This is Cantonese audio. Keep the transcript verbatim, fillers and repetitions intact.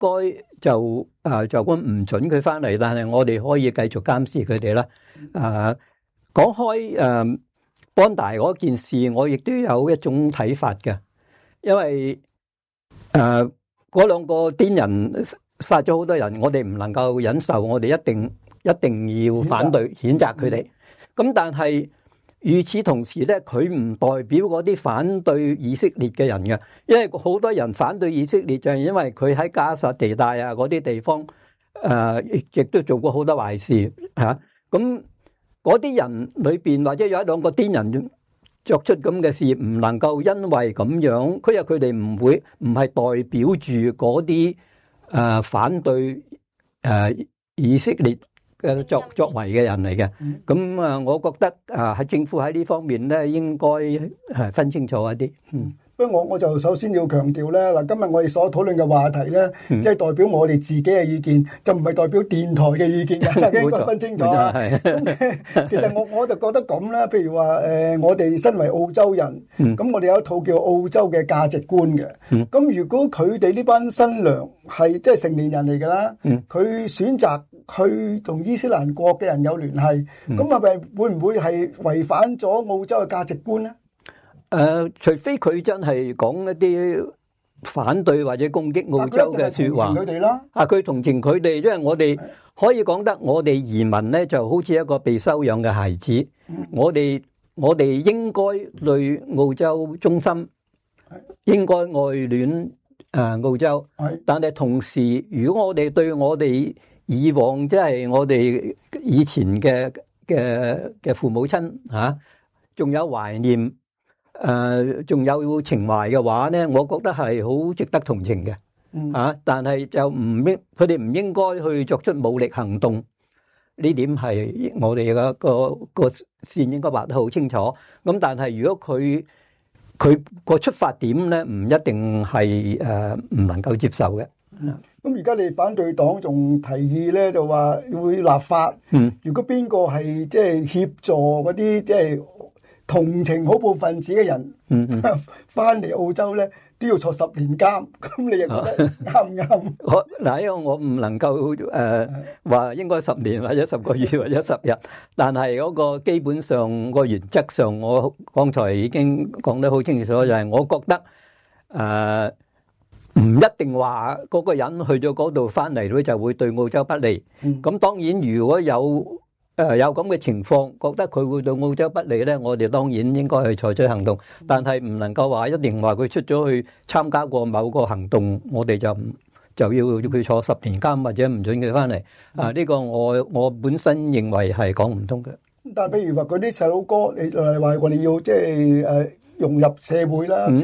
該就啊就咁唔准佢翻嚟，但係我哋可以繼續監視佢哋啦。啊，講開誒邦大嗰件事，我亦都有一種睇法嘅，因為誒嗰兩個癲人殺咗好多人，我哋唔能夠忍受，我哋一定一定要反對譴責佢哋。咁但係與此同時咧，佢唔代表嗰啲反對以色列嘅人嘅，因為好多人反對以色列就係因為佢喺加薩地帶啊嗰啲地方誒，亦、呃、亦都做過好多壞事嚇。咁嗰啲人裏邊或者有一兩個癲人作出咁嘅事，唔能夠因為咁樣，佢話佢哋唔會唔係代表住嗰啲誒反對誒、呃、以色列嘅作作為嘅人嚟嘅。咁啊，我覺得啊，喺政府喺呢方面咧，應該係分清楚一啲。嗯。 不過我我就首先要強調咧，嗱，今日我哋所討論嘅話題咧，即係代表我哋自己嘅意見，就唔係代表電台嘅意見，大家應該分清楚啊。其實我我就覺得咁啦，譬如話誒，我哋身為澳洲人，咁我哋有一套叫澳洲嘅價值觀嘅。咁如果佢哋呢班新娘係即係成年人嚟㗎啦，佢選擇去同伊斯蘭國嘅人有聯繫，咁係咪會唔會係違反咗澳洲嘅價值觀咧？ 誒、呃，除非佢真係講一啲反對或者攻擊澳洲嘅說話，佢哋啦，啊，佢同情佢哋，因為我哋可以講得，我哋移民咧就好似一個被收養嘅孩子，嗯、我哋我哋應該對澳洲忠心，應該愛戀誒澳洲，但係同時，如果我哋對我哋以往即係、就是、我哋以前嘅嘅嘅父母親吓，仲、啊、有懷念。誒，仲、呃、有情懷嘅話咧，我覺得係好值得同情嘅，吓、嗯啊。但係就唔應，佢哋唔應該去作出武力行動。呢點係我哋嘅個個線應該畫得好清楚。咁但係如果佢佢個出發點咧，唔一定係誒唔能夠接受嘅。 咁而家你反對黨仲提議咧，就話會立法。嗯，如果邊個係即係協助嗰啲即係同情恐怖分子嘅人，翻嚟澳洲咧都要坐十年監，咁你又覺得啱唔啱？ 我嗱，因為我唔能夠誒話應該十年或者十個月或者十日，但係嗰個基本上個原則上，我剛才已經講得好清楚，就係我覺得誒唔一定話嗰個人去咗嗰度翻嚟咧就會對澳洲不利。咁當然如果有誒，有咁嘅情況，覺得佢會對澳洲不利咧，我哋當然應該去採取行動，但係唔能夠話一定話佢出咗去參加過某個行動，我哋就就要佢坐十年監或者唔准佢翻嚟。啊，呢個我我本身認為係講唔通嘅。 但係譬如話嗰啲細佬哥，你誒話我哋要即係誒融入社會啦。